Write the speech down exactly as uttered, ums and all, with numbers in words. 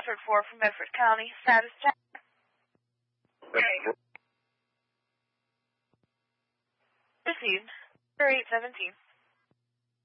Bedford four from Bedford County. Status check. Okay. Received. eight seventeen.